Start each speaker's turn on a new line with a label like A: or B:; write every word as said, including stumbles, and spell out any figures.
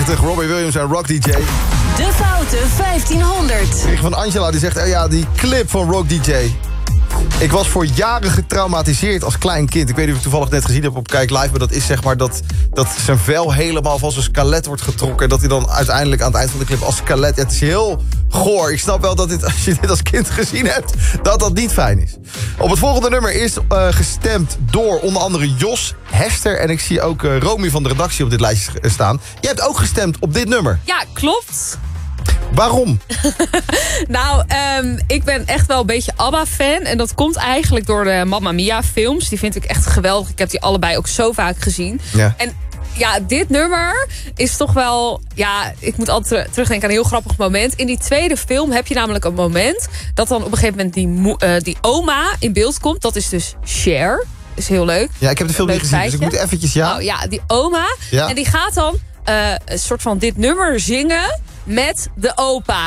A: negentig, Robbie Williams en Rock D J.
B: De Foute vijftienhonderd.
A: Ik kreeg van Angela, die zegt, oh ja, die clip van Rock D J. Ik was voor jaren getraumatiseerd als klein kind. Ik weet niet of ik toevallig net gezien heb op Kijk Live... maar dat is zeg maar dat, dat zijn vel helemaal van zijn skelet wordt getrokken... en dat hij dan uiteindelijk aan het eind van de clip als skelet... Ja, het is heel goor. Ik snap wel dat dit, als je dit als kind gezien hebt... dat dat niet fijn is. Op het volgende nummer is uh, gestemd door onder andere Jos, Hester... en ik zie ook uh, Romy van de redactie op dit lijstje staan. Jij hebt ook gestemd op dit nummer.
C: Ja, klopt.
A: Waarom?
C: Nou, um, ik ben echt wel een beetje ABBA-fan. En dat komt eigenlijk door de Mamma Mia-films. Die vind ik echt geweldig. Ik heb die allebei ook zo vaak gezien. Ja. En ja, dit nummer is toch wel... Ja, ik moet altijd terugdenken aan een heel grappig moment. In die tweede film heb je namelijk een moment... dat dan op een gegeven moment die, uh, die oma in beeld komt. Dat is dus Cher. Is heel leuk.
A: Ja, ik heb de film niet gezien, feitje. Dus ik moet eventjes... Ja,
C: oh, ja die oma. Ja. En die gaat dan uh, een soort van dit nummer zingen... met de opa.